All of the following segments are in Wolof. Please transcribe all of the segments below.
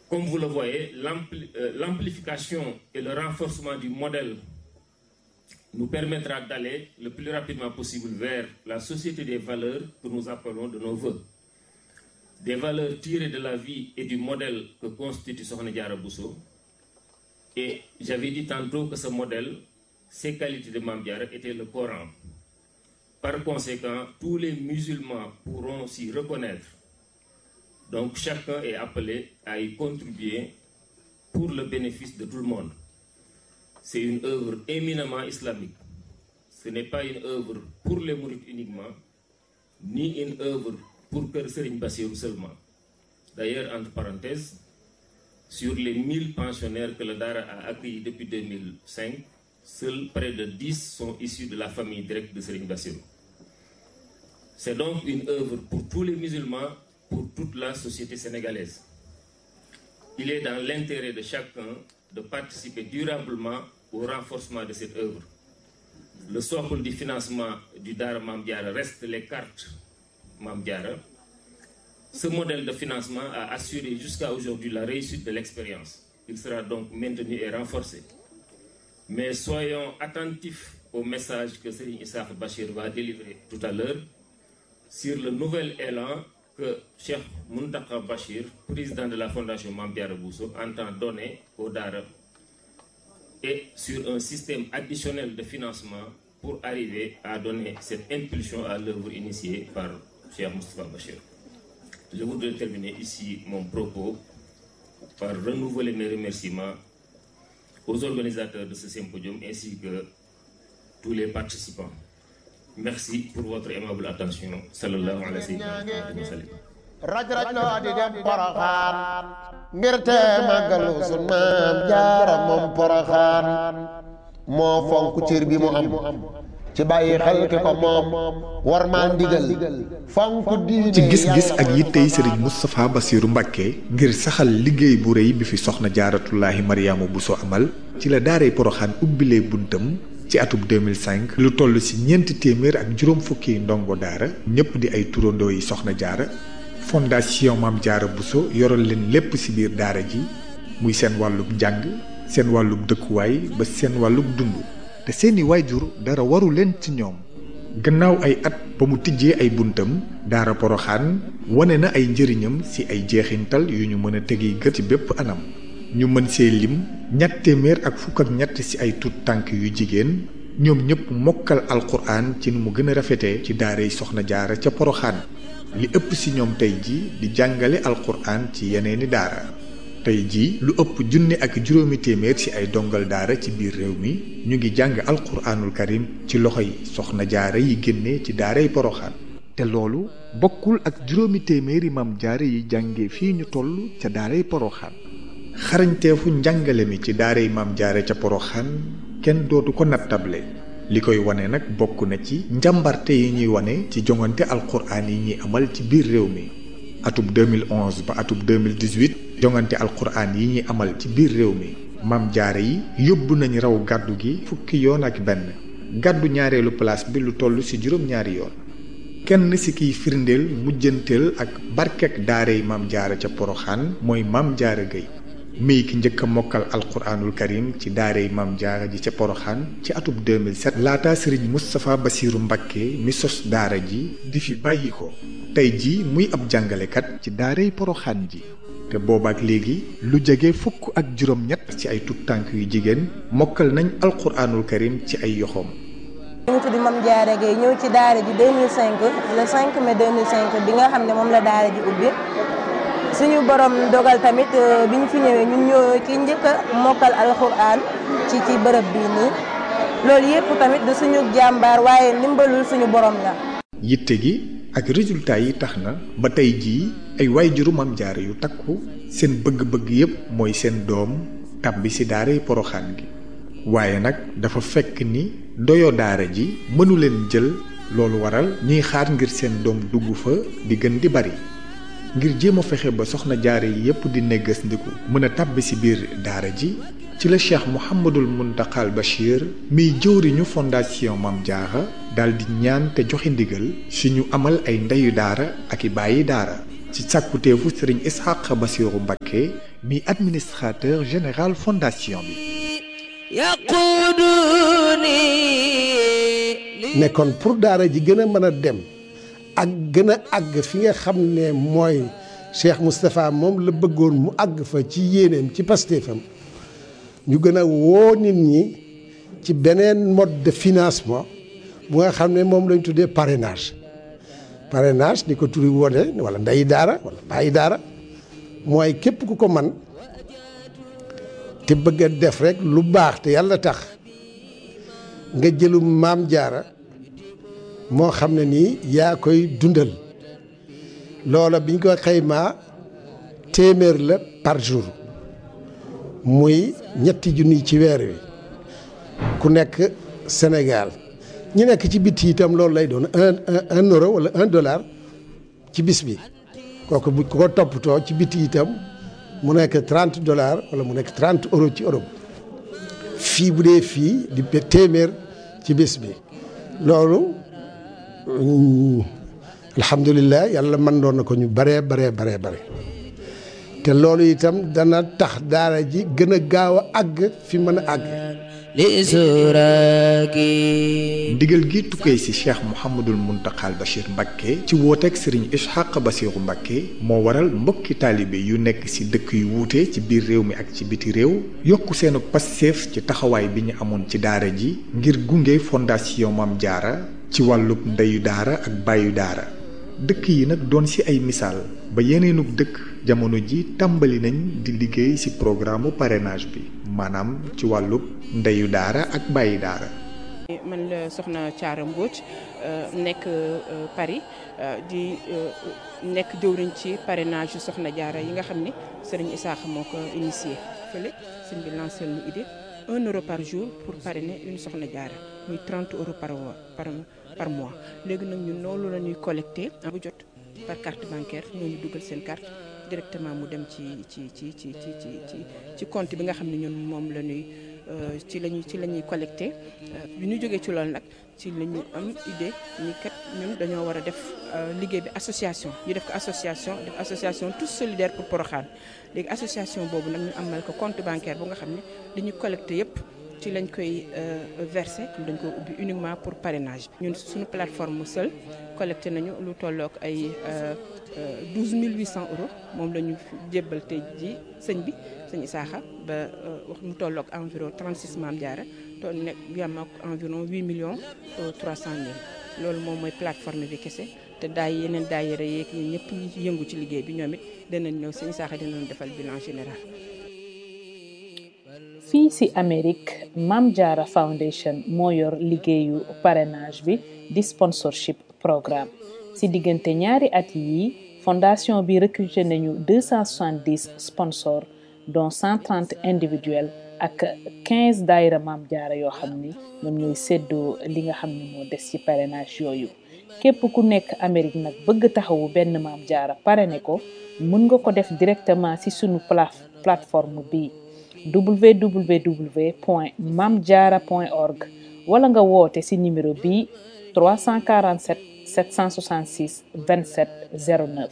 Comme vous le voyez, l'amplification et le renforcement du modèle nous permettra d'aller le plus rapidement possible vers la société des valeurs que nous appelons de nos vœux. Des valeurs tirées de la vie et du modèle que constitue Sokhna Diarra Bousso. Et j'avais dit tantôt que ce modèle, ses qualités de Mame Diarra étaient le Coran. Par conséquent, tous les musulmans pourront s'y reconnaître. Donc chacun est appelé à y contribuer pour le bénéfice de tout le monde. C'est une œuvre éminemment islamique. Ce n'est pas une œuvre pour les mourides uniquement, ni une œuvre pour Kër Serigne Bassirou seulement. D'ailleurs, entre parenthèses, sur les 1000 pensionnaires que le Dara a accueillis depuis 2005, seuls près de 10 sont issus de la famille directe de Serigne Bassirou. C'est donc une œuvre pour tous les musulmans, pour toute la société sénégalaise. Il est dans l'intérêt de chacun de participer durablement au renforcement de cette œuvre. Le socle du financement du Dara Mame Diarra reste les cartes Mame Diarra. Ce modèle de financement a assuré jusqu'à aujourd'hui la réussite de l'expérience. Il sera donc maintenu et renforcé. Mais soyons attentifs au message que Serigne Issakha Bachir va délivrer tout à l'heure sur le nouvel élan que Cheikh Mountakha Bachir, président de la Fondation Mame Diarra Bousso, entend donner au Dara et sur un système additionnel de financement pour arriver à donner cette impulsion à l'œuvre initiée par Cheikh Moustapha Bachir. Je voudrais terminer ici mon propos par renouveler mes remerciements aux organisateurs de ce symposium ainsi que tous les participants. Merci pour votre aimable attention. Sallallahu alayhi wa sallam. Raj lo di dem Porokhane ngir te màggalu sun Maam Jaara moom Porokhane moo fonk cër bi mu am ci bàyyi xel ki ko moom war maa ndigal fonk diine ci gis-gis ak yittey Serigne Moustapha Bassirou Mbacké ngir saxal liggéey bu rëy bi fi soxna Jaaratullaahi Mariama Bousso amal ci la daaray Porokhane ubbilee buntam ci atub 2005 lu toll ci 400 ak juróom fukki ndongo daara ñëpp di ay turandoo yi soxna jaara fondation Mame Diarra Bousso yoral leen lépp ci biir daara ji muy seen wàllub njàng seen wàllub dëkkuwaay ba seen wàllub dund te seeni waajur dara waru leen ci ñoom. gannaaw ay at ba mu tijjee ay buntam daara Porokhane wane na ay njëriñam ci ay jeexintal yu ñu mën a tegi gët ci bépp anam. ñu mën see lim 253 ci ay tut tànk yu jigéen ñoom ñëpp mokkal alquran ci nu mu gën a rafetee ci daaray soxna jaara ca Porokhane li ëpp ci ñoom tey ji di jàngale alquran ci yeneeni daara tey ji lu ëpp 1,500 ci ay dongal daara ci biir réew mi ñu ngi jàng alquranul karim ci loxoy soxna jaara yi génne ci daaray Porokhane te loolu bokkul ak 200 Mame Diarra yi jànge fii ñu toll ca daaray Porokhane xarañteefu njàngale mi ci daaray Mame Diarra ca Porokhane kenn dootu ko nattable li koy wane nag bokk na ci njàmbarte yi ñuy wane ci jongante alquran yi ñuy amal ci biir réew mi atub 2011 ba atub 2018 jongante alquran yi ñuy amal ci biir réew mi Mame Diarra yi yóbbu nañ raw gàddu gi fukki yoon ak benn gàddu ñaareelu place bi lu toll ci juróom-ñaari yoon kenn ci kiy firndeel mujjanteel ak barkek daaray Mame Diarra ca Porokhane mooy Mame Diarra Gueye mii ki njëkk a mokkal alquranul karim ci daaray Mame Diarra ji ca Porokhane ci atub 2007 laata Serigne Moustapha Bassirou Mbacké mi sos daara ji di fi bàyyi ko tey ji muy ab jàngalekat ci daaray Porokhane ji te boobaak léegi lu jege fukk ak juróom-ñett ci ay tut tànk yu jigéen mokkal nañ alquranul karim ci ay yoxoom. ñu ngi tudd Mame Diarra Gueye ñëw ci daara ji 2005 le 5 mai 2005 bi nga xam ne moom la daara ji ubbi suñu borom dogal tamit bi ñu fi ñëwee ñun ñoo ki njëkk a mokkal alxuraan ci bërëb bii nii loolu yëpp tamit du suñu jàmbaar waaye ndimbalul suñu borom la. yitte gi ak résultat yi tax na ba tey jii ay waajuru Mame Diarra yu takku seen bëgg-bëgg yépp mooy seen doom tàbbi ci daaray Porokhane gi waaye nag dafa fekk ni doyo daara ji mënu leen jël loolu waral ñuy xaar ngir seen doom dugg fa di gën di bari ngir jéem a fexe ba soxna jaara yi yépp di neggas ndiku mën a tàbbi ci biir daara ji ci la Cheikh Mouhamadul Mountakha Bachir miy jëwriñu fondation Mame Diarra daal di ñaan te joxe ndigal si ñu amal ay ndeyu daara ak i bàyyi daara ci sàkkuteefu Serigne Ishaqa Bassirou Mbacké mi administrateur général fondation bi. nekkoon pour daara ji gën a mën a dem ak gën a àgg fi nga xam ne mooy Cheikh Moustapha moom la bëggoon mu àgg fa ci yéeneem ci pastéefam ñu gën a woo nit ñi ci beneen mode de financement bu nga xam ne moom lañ tuddee parrainage. parrainage ni ko turi wone wala ndeyi daara wala bàyyi daara mooy képp ku ko man te bëgg a def rek lu baax te yàlla tax nga jëlum maam jaara moo xam ne nii yaa koy dundal loola biñ ko xaymaa téeméer la par jour muy ñetti junni ci weer wi ku nekk Sénégal ñi nekk ci biti itam loolu lay doon un euro wala $1 ci bis bi kooku bu ko toppatoo ci biti itam mu nekk $30 wala mu nekk 30 euros ci Europe fii bu dee fii di téeméer ci bis bi loolu alhamdulilah yàlla mën doon na ko ñu bare te loolu itam dana tax daara ji gën a gaaw a àgg fi mën a àgg. ndigal gi tukkee ci Cheikh Mouhamadul Mountakha Bachir Mbacké ci wooteeg Serigne Ishaqa Bassirou Mbacké moo waral mbokki taalibe yu nekk ci dëkk yu wuute ci biir réew mi ak ci biti réew yokku seenu passeef ci taxawaay bi ñu amoon ci daara ji ngir gunge fondation Mame Diarra ci wàllub ndeyu daara ak bàyyu daara dëkk yi nag doon ci ay misaal ba yeneenug dëkk jamono ji tàmbali nañ di liggéey ci programme parrainage bi maanaam ci wàllub ndeyu daara ak bàyyi daara. man la soxna Thiara Mbodj nekk Paris di nekk jëwriñ ci parrainage yu soxna Diarra yi nga xam ne Serigne Ishaqa moo ko initié fële sëñ bi lancé lu idée €1 par jour pour parrainer une soxna Diarra muy €30 par mois léegi nag ñun loolu la ñuy collecté bu jot par carte bancaire ñoo ñu dugal seen carte directement mu dem ci compte bi nga xam ne ñun moom la ñuy ci la ñuy collecté bi ñu jógee ci loolu nag ci la ñu am idée ni kat ñun dañoo war a def liggéey bi association ñu def ko association tous solidaires pour Porokhane léegi association boobu nag ñu amal ko compte bancaire bu nga xam ne li ñu collecté yépp ci lañ koy versé dañ ko ubbi uniquement pour parrainage ñun suñu plateforme seul collecté nañu lu tollook ay 12 800 euros moom la ñu jébbal tey ji sëñ Ishaqa ba wax mu tollook environ 36 Mame Diarra to nekk yam ak environ 8 millions 300 mille loolu moom mooy plateforme bi kese te yeneen daayira yeeg ñun ñëpp ñi yëngu ci liggéey bi ñoom it danañ ñëw sëñ Ishaqa dinañ defal bilan général. fii ci Amérique Mame Diarra Foundation moo yor liggéeyu parrainage bi di sponsorship programme ci diggante ñaari at yi fondation bi recruté nañu 270 sponsors dont 130 individuels ak 15 daayira Mame Diarra yoo xam ni ñoom ñooy séddoo li nga xam ne moo des ci parrainage yooyu képp ku nekk Amérique nag bëgg taxawu benn Mame Diarra parrainé ko mën nga ko def directement ci sunu plateforme bi www.mamediarra.org wala nga woote ci numéro bi 347 766 27 09.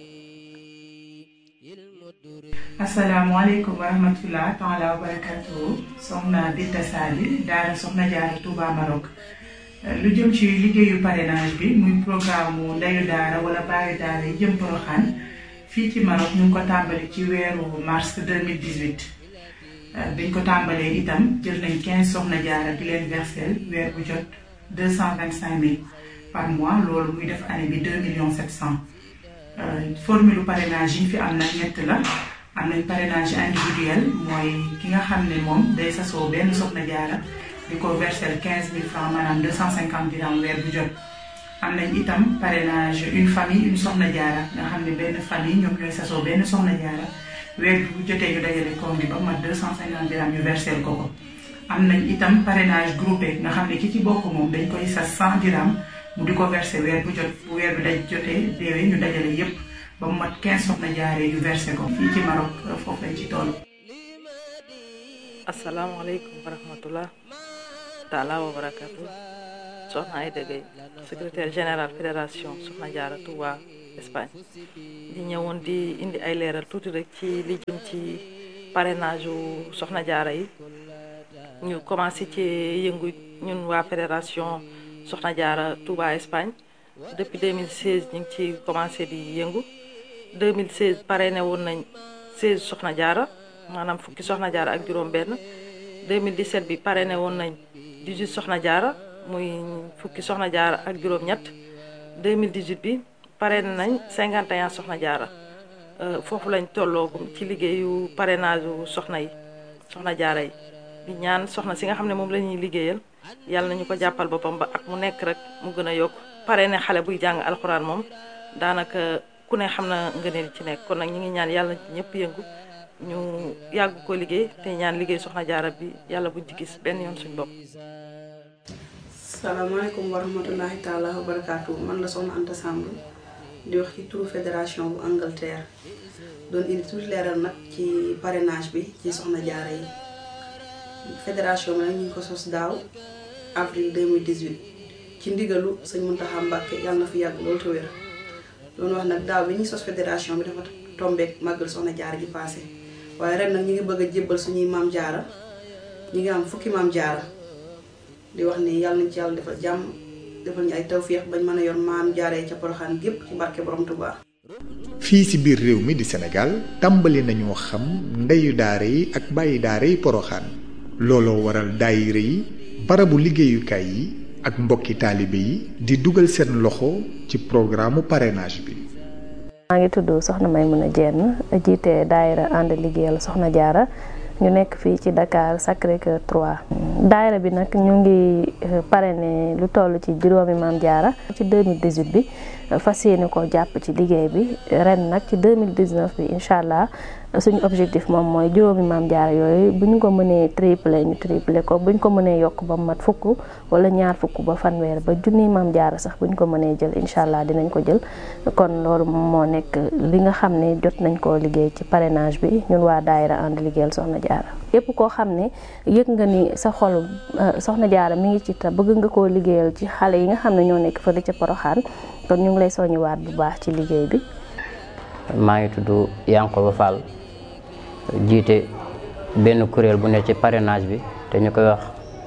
asalaamaaleykum wa rahmatulah taala wa barakatuhu soxna Binta Sali daara soxna Diarra Touba Maroc lu jëm ci liggéeyu parrainage bi muy programme mu ndeyu daara wala baayu daara yi jëm Porokhane fii ci Maroc ñu ngi ko tàmbali ci weeru mars 2018 biñ ko tàmbalee itam jël nañ 15 soxna Diarra di leen versel weer bu jot 225 000 par mois loolu muy def année bi 2 700 000 formule parrainage yi fi am nag ñett la am nañ parrainage individuel mooy ki nga xam ne moom day sasoo benn soxna Diarra di ko versel 15 000 francs maanaam 250 dirhams weer bu jot. am nañ itam parrainage une famille une soxna Diarra nga xam ne benn famille ñoom ñooy sasoo benn soxna Diarra weer bu jotee ñu dajale koom bi ba mat 250 dirhams ñu versel ko. am nañ itam parrainage groupé nga xam ne ki ci bokk moom dañ koy sas 100 dirhams mu di ko verser weer bu jot bu weer bi daj jotee déwee ñu dajale yépp ba mu mat 15 soxna Diarra yu versé ko fii ci Maroc foofu lañ ci toll. asalaamaaleykum wa rahmatullah taala wa barakatu soxna Aïda Gueye secrétaire général fédération soxna Diarra Touba Espagne di ñëwoon di indi ay leeral tuuti rek ci li jëm ci parrainage u Soxna Jaara yi ñu commencé ci yëngu ñun waa fédération Soxna Jaara Touba Espagne depuis 2016 ñu ngi ci commencé di yëngu 2016 parrainé woon nañ 16 Soxna Jaara maanaam fukki Soxna Jaara ak juróom benn 2017 bi parrainé woon nañ 18 Soxna Jaara muy fukki Soxna Jaara ak juróom ñett 2018 bi parrainé nañ 51 Soxna Jaara foofu lañ tolloogum ci liggéeyu parrainage u soxna yi Soxna Jaara yi di ñaan soxna si nga xam ne moom la ñuy liggéeyal yàlla nañu ko jàppal boppam ba ak mu nekk rek mu gën a yokk parrainé xale buy jàng alxuraan moom daanaka ku ne xam na ngëneel ci nekk kon nag ñi ngi ñaan yàlla ñëpp yëngu ñu yàgg ko liggéey te ñaan liggéey Soxna Jaara bi yàlla buñ ci gis benn yoon suñu bopp. salaamaaleykum wa rahmatullahi taala wa barakaatu man la Soxna Anta Samb di wax ci turu fédération bu Angleterre doon indi tuuti leeral nag ci parrainage bi ci Soxna Jaara yi fédération bi nag ñu ngi ko sos daaw avril 2018 ci ndigalu sëñ Muntaxa Mbàkke yàlla na fi yàgg loolu te wér doon wax nag daaw bi ñuy sos fédération bi dafa tombeek màggal Soxna Jaara gi passé waaye ren nag ñu ngi bëgg a jébbal suñuy maam jaara ñu ngi am fukki maam jaara di wax ni yàlla nañ ci yàlla defal jàmm defal ñu ay tawféex bañ mën a yor maam jaaree ca Poroxaan gépp ci barke borom Tuubaa. fii ci biir réew mi di Sénégal tàmbali nañoo xam ndeyu daara yi ak bàyyi daara yi Poroxaan looloo waral daayira yi barabu liggéeyukaay yi ak mbokki taalibe yi di dugal seen loxo ci programme parrainage bi. maa ngi tudd Soxna Maymuna Jenn jiite daayira ànd liggéeyal Soxna Jaara ñu nekk fii ci Dakar Sacré-Cœur 3. daayira bi nag ñu ngi parrainé lu toll ci juróomi maam jaara ci 2018 bi fas yéene ko jàpp ci liggéey bi ren nag ci 2019 bi incha allah suñu objectif moom mooy juróomi maam jaara yooyu bu ñu ko mënee triplé ñu triplé ko bu ñu ko mënee yokk ba mat fukk wala ñaar fukk ba fanweer ba junniy maam jaara sax bu ñu ko mënee jël incha allah dinañ ko jël kon loolu moo nekk li nga xam ne jot nañ koo liggéey ci parrainage bi ñun waa daayira ànd liggéeyal Soxna Jaara yépp koo xam ne yëg nga ni sa xol Soxna Jaara mi ngi ci te bëgg nga koo liggéeyal ci xale yi nga xam ne ñoo nekk fële ca Poroxaan kon ñu ngi lay soññiwaat bu baax ci liggéey bi. maa ngi tudd Yankoba Fall jiite benn kuréel bu nekk ci parrainage bi te ñu koy wax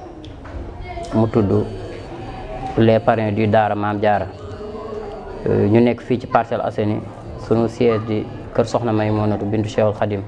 mu tudd les parrains du Daara Maam Jaara ñu nekk fii ci Parcelles Assainies sunu siège di kër Soxna Maymunatu bintu Cheikhul Khadim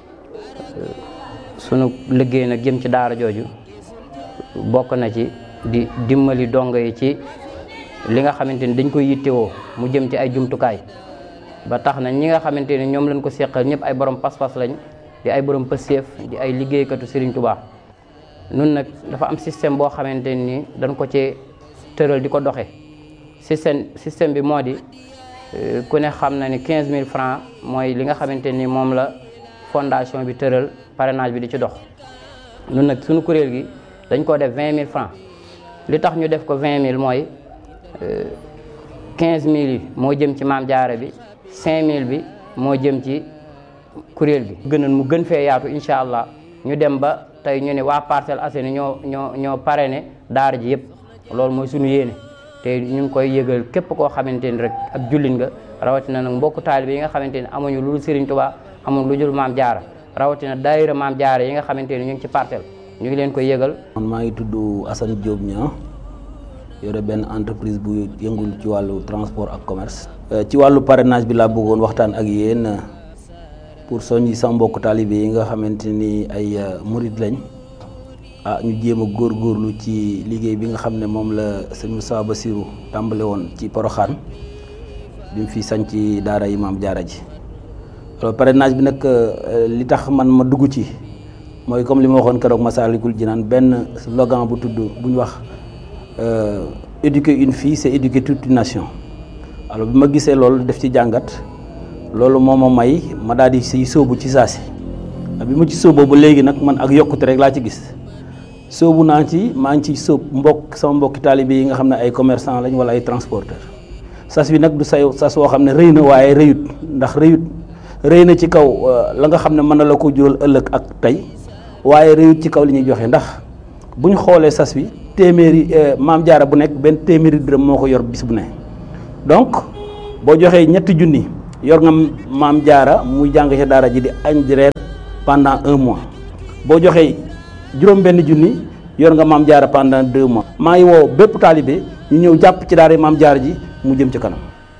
sunu liggéey nag jëm ci daara jooju bokk na ci di dimbali dongo yi ci li nga xamante ni dañ koy yittewoo mu jëm ci ay jumtukaay ba tax na ñi nga xamante ni ñoom lañ ko seqal ñëpp ay borom pas-pas lañ di ay borom pëseef di ay liggéeykatu Serigne Touba nun nag dafa am système boo xamante ni dañ ko ci tëral di ko doxe système bi moo di ku ne xam na ni 15000 francs mooy li nga xamante ni moom la fondation bi tëral parrainage bi di ci dox nun nag suñu kuréel gi dañ ko def 20000 francs li tax ñu def ko 20000 mooy 15000 yi moo jëm ci maam jaara bi 5000 bi moo jëm ci kuréel gi gënoon mu gën fee yaatu incha allah ñu dem ba tey ñu ne waa Parcelles Assainies ñoo parrainé daara ji yëpp loolu mooy suñu yéene te ñu ngi koy yëgal képp koo xamante ni rek ak jullit nga rawatina nag mbokku taalibe yi nga xamante ni amuñu lu dul Serigne Touba amuñu lu dul maam jaara rawatina daayira maam jaara yi nga xamante ni ñu ngi ci parcelle ñu ngi leen koy yëgal. man maa ngi tudd Assane Diop Niang yore benn entreprise bu yëngul ci wàllu transport ak commerce. ci wàllu parrainage bi laa bëggoon waxtaan ak yéen pour soññi sama mbokku taalibe yi nga xamante ni ay murid lañ ñu jéem a góorgóorlu ci liggéey bi nga xam ne moom la sëñ Moussa Bassirou tàmbale woon ci Poroxaan bi mu fi sañ ci daara yi maam jaara ji. alors parrainage bi nag li tax man ma dugg ci mooy comme li ma waxoon keroog Massalikul Jinaan benn slogan bu tudd bu ñu wax éduquer une fille c'est éduquer toute une nation. alors bi ma gisee loolu def ci jàngat loolu moo ma may ma daal di siy sóobu ci saa si bi ma ci sóoboo ba léegi nag man ak yokkute rek laa ci gis sóobu naa ci maa ngi ci sóob sama mbokki taalibe yi nga xam ne ay commerçant lañ wala ay transporteur sas bi nag du sas woo xam ne rëy na waaye rëyut ndax rëy na ci kaw la nga xam ne mën na la ko jural ëllëg ak tey waaye rëyut ci kaw li ñuy joxe ndax bu ñu xoolee sas bi téeméeri maam jaara bu nekk benn téeméeri dërëm moo ko yor bis bu ne donc boo joxee ñetti junni yor nga maam jaara muy jàng ca daara ji di añ di reer pendant 1 mois boo joxee juróom benn junni yor nga maam jaara pendant 2 mois. maa ngi woo bépp taalibe ñu ñëw jàpp ci daara maam jaara ji mu jëm ci kanam.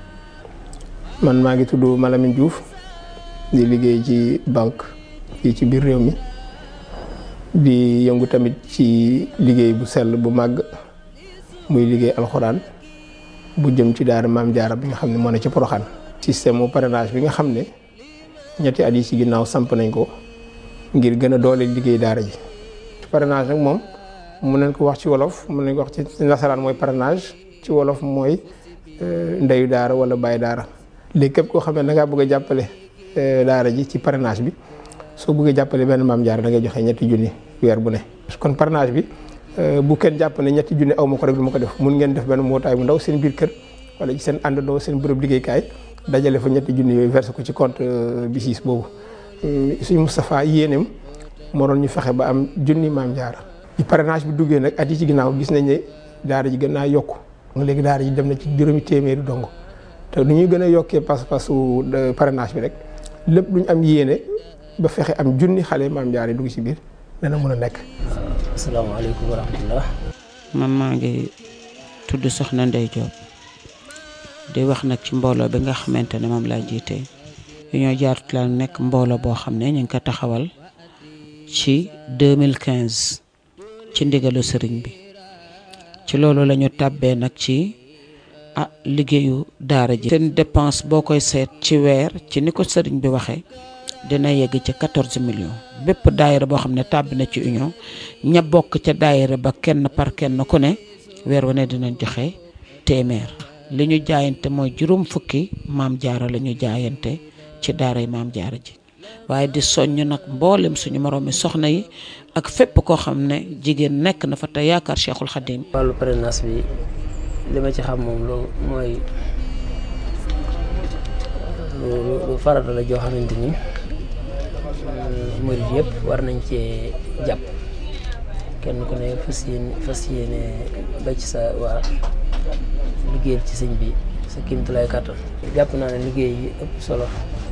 man maa ngi tudd Malamine Diouf di liggéey ci banque fii ci biir réew mi di yëngu tamit ci liggéey bu sell bu màgg muy liggéey alxuraan bu jëm ci daara maam jaara bi nga xam ne moo ne ci Porokhane. système mu parrainage bi nga xam ne ñetti at yi ci ginnaaw samp nañ ko ngir gën a doole liggéey daara ji. parrainage nag moom mën nañ ko wax ci wolof mën nañ ko wax ci nasaraan mooy parrainage ci wolof mooy ndeyu daara wala baay daara. léegi képp koo xam ne da ngaa bëgg a jàppale daara ji ci parrainage bi soo bëggee jàppale benn maam jaara da ngay joxe ñetti junni weer bu ne. kon parrainage bi bu kenn jàpp ne ñetti junni aw ma ko rek du ma ko def mun ngeen def benn mbootaay bu ndaw seen biir kër wala ci seen àndandoo seen bërëb liggéeykaay dajale fa ñetti junni yooyu versé ko ci compte BICIS boobu. suñu Moustapha yéeneem moo doon ñu fexe ba am junni maam jaara. ci parrainage bi duggee nag at yi ci ginnaaw gis nañ ne daara ji gën naa yokku léegi daara ji dem na ci juróomi téeméeri dongo te nu ñuy gën a yokkee pas-pasu parrainage bi rek lépp lu ñu am yéene ba fexe am junni xale maam jaara yi dugg ci biir dana mën a nekk. asalaamaaleykum wa rahmatullah. man maa ngi tudd Soxna Ndey Diop di wax nag ci mbooloo bi nga xamante ne moom laa jiite Union Jaaratullaah nekk mbooloo boo xam ne ñu ngi ko taxawal ci 2015 ci ndigalu sëriñ bi ci loolu la ñu tàbbee nag ci liggéeyu daara ji. seen dépense boo koy seet ci weer ci ni ko sëriñ bi waxee dina yegg ci 14 millions bépp daayira boo xam ne tàbbi na ci union ña bokk ca daayira ba kenn par kenn ku ne weer wane dinañ joxe téeméer. li ñu jaayante mooy juróom fukki maam jaara la ñu jaayante ci daaray maam jaara ji waaye di soññ nag mboolem suñu moroomi soxna yi ak fépp koo xam ne jigéen nekk na fa te yaakaar Cheikhul Khadim. wàllu parrainage bi li ma ci xam moom lu mooy lu farata la joo xamante ni murid yëpp war nañ cee jàpp kenn ku ne fas yéene ba ci sa waa liggéeyal ci sëñ bi sa kéemtulaay kàttan. jàpp naa ne liggéey yi ëpp solo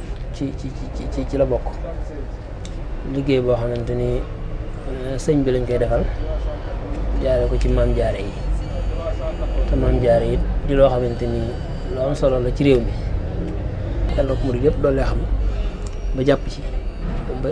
ci la bokk liggéey boo xamante ni sëñ bi lañ koy defal jaare ko ci maam jaare yi te maam jaare yi di loo xamante ni lu am solo la ci réew mi yàlla ko murid yëpp doole xam ba jàpp ci ba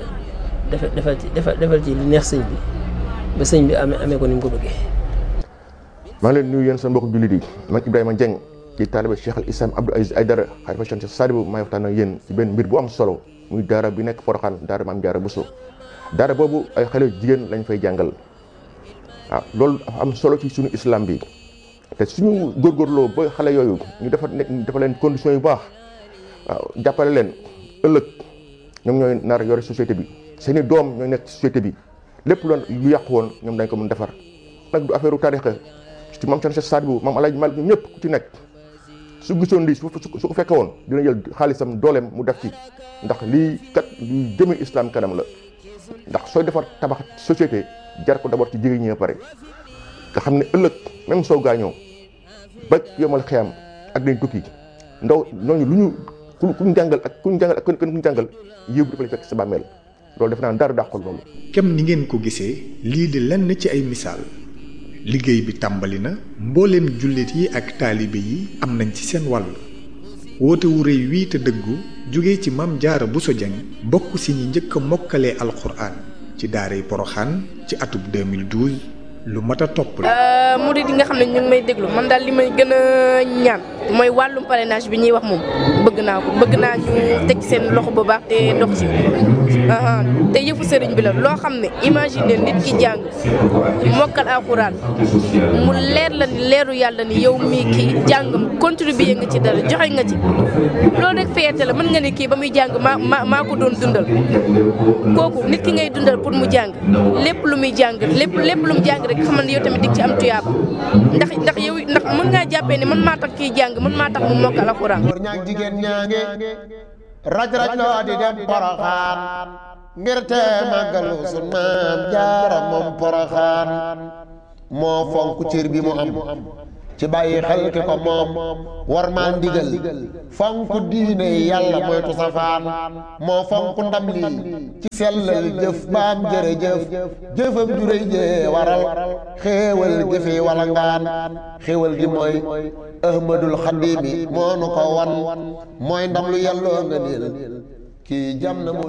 defal ci li neex sëñ bi ba sëñ bi amee ko ni mu ko bëggee. maa ngi leen nuyu yéen seen mbokk jullit yi man Ibrahima Dieng ci taaliba Cheikh al Islam Abdou Aziz Aïdara xalifa Cheikh Sadibou maay waxtaan ak yéen ci benn mbir bu am solo muy daara bi nekk Porokhane daara Maam Jaara Bousso daara boobu ay xale jigéen lañ fay jàngal waaw loolu am solo ci suñu islam bi te suñu góorgóorloo ba xale yooyu ñu dafa leen conditions yu baax waaw jàppale leen ëllëg ñoom ñooy nar yore société bi seeni doom ñooy nekk ci société bi lépp lu yàqu woon ñoom dañ ko mën defar nag du affaire u tarixa ci maam Cheikh Sadibou maam Alaaji Malik ñëpp ku ci nekk su gisoon lii su ko fekke woon dina jël xaalisam dooleem mu def ci ndax lii kat luy jëme islam kanam la ndax sooy defar tabax société jar ko d'abord ci jigéen ñi pare nga xam ne ëllëg même soo gaañoo ba yomal xiyam ak dañ tukki ndaw ñooñu lu ñu kuñ jàngal ak kuñ jàngal yëw bi dafa lay fekk sa bàmmeel loolu def naa dara dàqul loolu. kem ni ngeen ko gisee lii di lenn ci ay misaal liggéey bi tàmbali na mbooleem jullit yi ak taalibe yi am nañ ci seen wàll woote wu rëy wii te dëggu jóge ci Maam Jaara Bousso Dieng bokk si ñi njëkk a mokkalee alxuraan ci daaray Porokhane ci atub 2012 lu mat a topp la. murid yi nga xam ne ñu ngi may déglu man daal li may gën a ñaan mooy wàllum parrainage bi ñuy wax moom bëgg naa ñu teg seen loxo bu baax te dox ci te yëfu sëriñ bi la loo xam ne imagine nit ki jàng mokkal alxuraan mu leer la ni leeru yàlla ni yow mii kii jàngam contribuer nga ci dara joxe nga ci loolu rek fierté la mën nga ne kii ba muy jàng maa ko doon dundal kooku nit ki ngay dundal pour mu jàng lépp lu muy jàng lépp lu mu jàng rek xamal ne yow tamit dig ci am tuyaaba ndax mën ngaa jàppee ne man maa tax kii jàng man maa tax mu mokkal alxuraan. jigéen ñaange raj loo di dem Porokhane ngir te màggalu sun Maam Jaara moom Porokhane moo fonk cër bi mu am ci bàyyi xel ki ko moom war maa ndigal fonk diine yàlla moytu safaan moo fonk ndam lii ci sellal jëf baam jërëjëf jëfam juréy jee waral xéewal gi fi wala ngaan xéewal gi mooy ahmadul xadimi moo nu ko wan mooy ndam lu yàlloo nga niil kii jam na